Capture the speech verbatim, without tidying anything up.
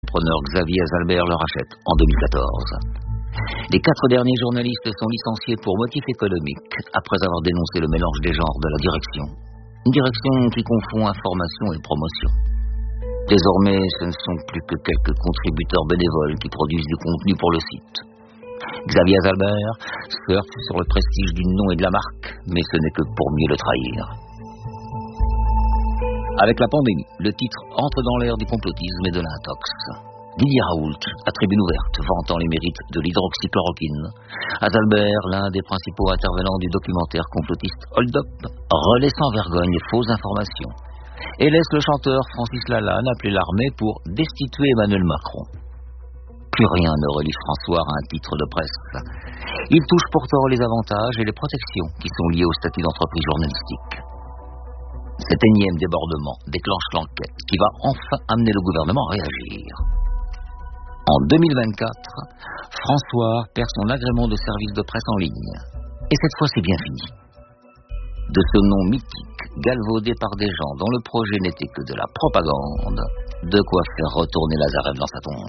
l'entrepreneur Xavier Azalbert le rachète en deux mille quatorze. Les quatre derniers journalistes sont licenciés pour motif économique après avoir dénoncé le mélange des genres de la direction. Une direction qui confond information et promotion. Désormais, ce ne sont plus que quelques contributeurs bénévoles qui produisent du contenu pour le site. Xavier Azalbert surfe sur le prestige du nom et de la marque, mais ce n'est que pour mieux le trahir. Avec la pandémie, le titre entre dans l'ère du complotisme et de l'intox. Didier Raoult, à tribune ouverte, vantant les mérites de l'hydroxychloroquine. Azalbert, l'un des principaux intervenants du documentaire complotiste Hold Up, relaie sans vergogne fausses informations et laisse le chanteur Francis Lalanne appeler l'armée pour destituer Emmanuel Macron. Plus rien ne relie François à un titre de presse. Il touche pourtant les avantages et les protections qui sont liés au statut d'entreprise journalistique. Cet énième débordement déclenche l'enquête qui va enfin amener le gouvernement à réagir. En deux mille vingt-quatre, François perd son agrément de service de presse en ligne. Et cette fois, c'est bien fini. De ce nom mythique, galvaudé par des gens dont le projet n'était que de la propagande, de quoi faire retourner Lazarev dans sa tombe.